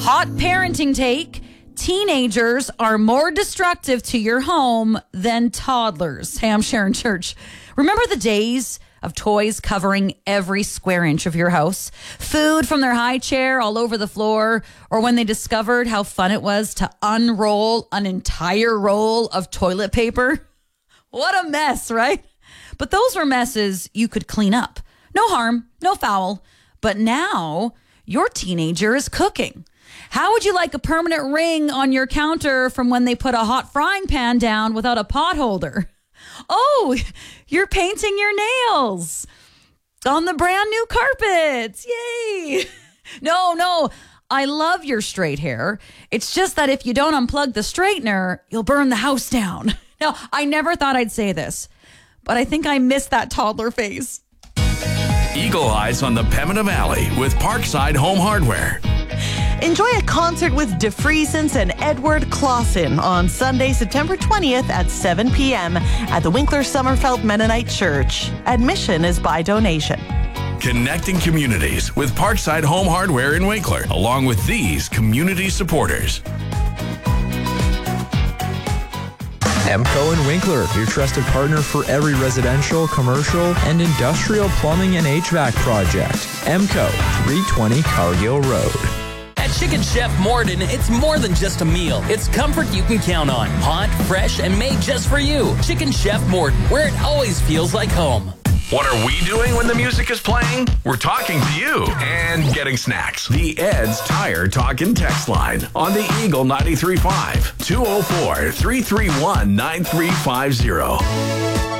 Hot parenting take. Teenagers are more destructive to your home than toddlers. Hey, I'm Sharon Church. Remember the days of toys covering every square inch of your house? Food from their high chair all over the floor? Or when they discovered how fun it was to unroll an entire roll of toilet paper? What a mess, right? But those were messes you could clean up. No harm, no foul. But now your teenager is cooking. How would you like a permanent ring on your counter from when they put a hot frying pan down without a pot holder? Oh, you're painting your nails on the brand new carpets. Yay. No, I love your straight hair. It's just that if you don't unplug the straightener, you'll burn the house down. Now, I never thought I'd say this, but I think I missed that toddler phase. Eagle Eyes on the Pembina Valley with Parkside Home Hardware. Enjoy a concert with DeFriesens and Edward Clausen on Sunday, September 20th at 7 p.m. at the Winkler Summerfeld Mennonite Church. Admission is by donation. Connecting communities with Parkside Home Hardware in Winkler, along with these community supporters. EMCO and Winkler, your trusted partner for every residential, commercial, and industrial plumbing and HVAC project. EMCO, 320 Cargill Road. At Chicken Chef Morden, it's more than just a meal. It's comfort you can count on. Hot, fresh, and made just for you. Chicken Chef Morden, where it always feels like home. What are we doing when the music is playing? We're talking to you and getting snacks. The Ed's Tire Talk and Text line on the Eagle 93.5 204-331-9350.